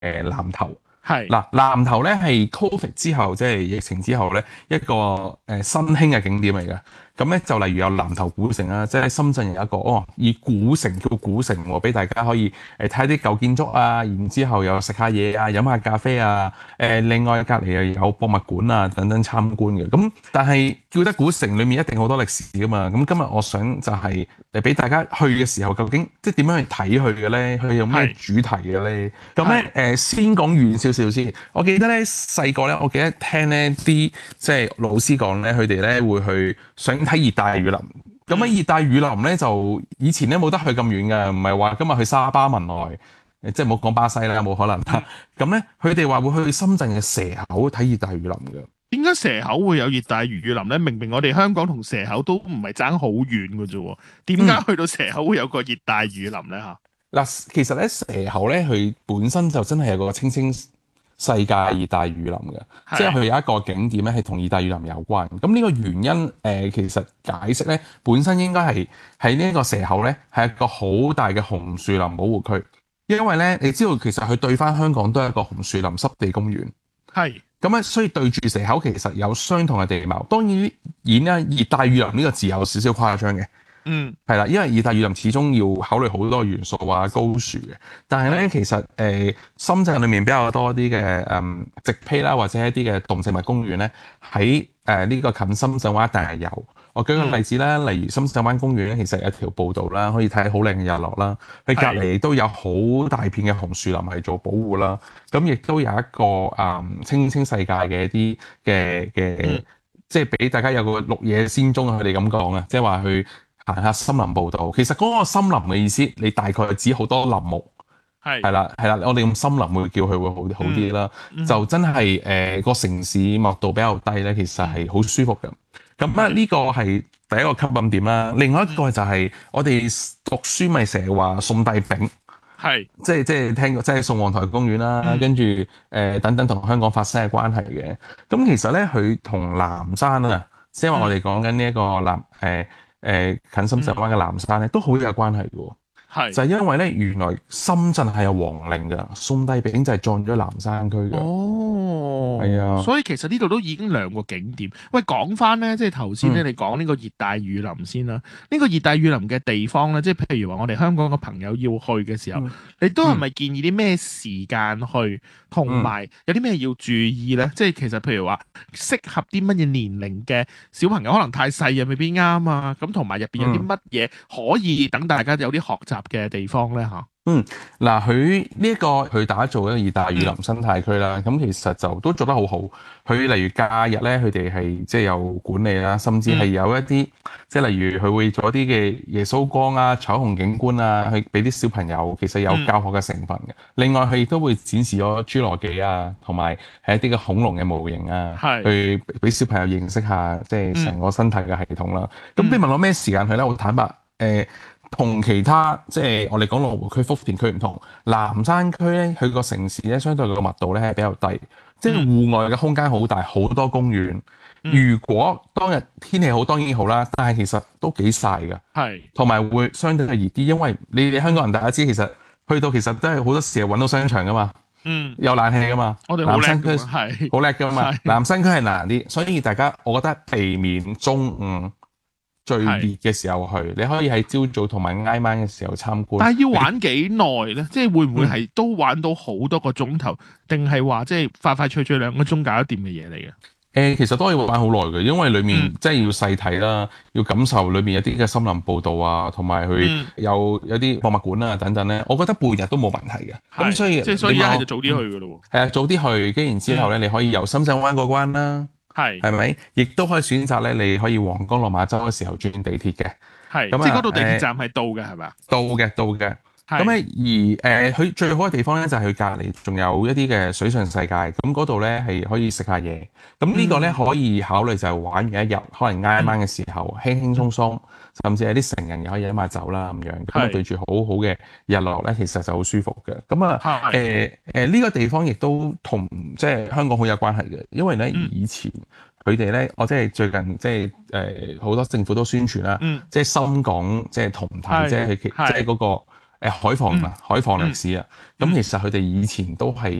南投。 係嗱，南投咧係 Covid 之後，即係疫情之後咧一個新興嘅景點嚟嘅。咁咧就例如有南投古城啦，即係喺深圳有一個以古城叫古城喎，俾大家可以睇下啲舊建築啊，然之後又食下嘢啊，飲下咖啡啊。另外隔離又有博物館啊等等參觀嘅。咁但係叫得古城裏面一定好多歷史噶嘛。咁今日我想就係俾大家去嘅時候，究竟即係點樣去睇佢嘅咧？佢有咩主題嘅咧？咁咧先講遠少少先。我記得咧細個咧，我記得聽咧啲即係老師講咧，佢哋咧會去想睇熱帶雨林。咁喺熱帶雨林咧，就以前咧冇得去咁遠嘅，唔係話今日去沙巴文萊，即係冇講巴西啦，冇可能啦。咁咧，佢哋話會去深圳嘅蛇口睇熱帶雨林嘅。 點解蛇口會有熱帶雨林咧？明明我哋香港同蛇口都唔係爭好遠嘅啫，點解去到蛇口會有個熱帶雨林咧？嚇嗱，其實咧蛇口咧，佢本身就真係有個青青世界熱帶雨林嘅，即係佢有一個景點咧係同熱帶雨林有關。咁呢個原因其實解釋咧，本身應該係喺呢一個蛇口咧係一個好大嘅紅樹林保護區，因為咧你知道其實佢對翻香港都係一個紅樹林濕地公園。 係咁咧，所以對住蛇口其實有相同嘅地貌。當然，熱帶雨林呢個字有少少誇張嘅。係啦，因為熱帶雨林始終要考慮好多元素啊，高樹嘅。但係咧，其實深圳裏面比較多啲嘅植被啦，或者一啲嘅動植物公園咧，喺呢個近深圳灣一定係有。我舉個例子啦，例如深圳灣公園咧，其實有一條步道啦，可以睇好靚嘅日落啦。佢隔離都有好大片嘅紅樹林係做保護啦。咁亦都有一個青青世界嘅一啲嘅，即係俾大家有個綠野仙蹤，佢哋咁講啊，即係話去行下森林步道。其實嗰個森林嘅意思，你大概指好多林木。係啦，我哋用森林會叫佢會好啲啦。就真係個城市密度比較低咧，其實係好舒服嘅。咁呢個係第一個吸引點啦。另外一個就係我哋讀書咪成日話宋帝昺，即係聽過，即係宋皇臺公園啦，跟住等等同香港發生嘅關係嘅。咁其實咧，佢同南山啊，即係話我哋講緊呢一個近深圳灣嘅南山咧，都好有關係嘅。就係因為咧，原來深圳係有皇陵㗎，宋帝昺就係葬咗南山區嘅。係啊， 所以其實呢度都已經兩個景點。喂，講翻咧，即係頭先咧，你講呢個熱帶雨林先啦。呢個熱帶雨林嘅地方咧，即係譬如話我哋香港嘅朋友要去嘅時候，你都係咪建議啲咩時間去，同埋有啲咩要注意咧？即係其實譬如話適合啲乜嘢年齡嘅小朋友，可能太細又未必啱啊。咁同埋入邊有啲乜嘢可以等大家有啲學習嘅地方咧嚇？ 嗱，佢呢一個佢打造一個熱帶雨林生態區啦，咁其實就都做得好好。佢例如假日咧，佢哋係即係有管理啦，甚至係有一啲即係例如佢會做一啲嘅耶穌光啊、彩虹景觀啊，去俾啲小朋友其實有教學嘅成分嘅。另外佢亦都會展示咗侏羅紀啊，同埋係一啲嘅恐龍嘅模型啊，去俾小朋友認識下即係成個生態嘅系統啦。咁你問我咩時間去咧？我坦白同其他即係我哋講羅湖區、福田區唔同，南山區咧，佢個城市咧相對個密度咧係比較低，即係戶外嘅空間好大，好多公園。如果當日天氣好當然好啦，但係其實都幾曬㗎，同埋會相對係熱啲，因為你哋香港人大家知，其實去到其實都係好多時係揾到商場㗎嘛，有冷氣㗎嘛， 我哋好叻㗎嘛， 好叻㗎嘛，南山區係難啲，所以大家我覺得避免中午最熱嘅時候去，你可以喺朝早同埋挨晚嘅時候參觀。 但係要玩幾耐咧？即係會唔會係都玩到好多個鐘頭，定係話即係快快脆脆2個鐘搞得掂嘅嘢嚟嘅？ 其實都可以玩好耐嘅，因為裏面即係要細睇啦，要感受裏面有啲嘅森林步道啊，同埋佢有啲博物館啊等等咧，我覺得半日都冇問題嘅。咁所以而家係就早啲去㗎咯喎。 係啊，早啲去，跟然之後咧，你可以由深圳灣過關啦。係咪？亦都可以選擇咧，你可以皇崗落馬洲嘅時候轉地鐵嘅。 咁即係嗰度地鐵站係到嘅係咪啊？ 到嘅。咁咧而佢最好嘅地方咧就係佢隔離仲有一啲嘅水上世界，咁嗰度咧係可以食下嘢。咁呢個咧可以考慮就係玩完一日，可能挨晚嘅時候輕輕鬆鬆，甚至係啲成人又可以飲下酒啦咁樣。咁對住好好嘅日落咧，其實就好舒服嘅。咁呢個地方亦都同即係香港好有關係嘅，因為咧以前佢哋咧，我即係最近即係好多政府都宣傳啦，即係深港即係同體，即係嗰個海防歷史啊。咁其實佢哋以前都係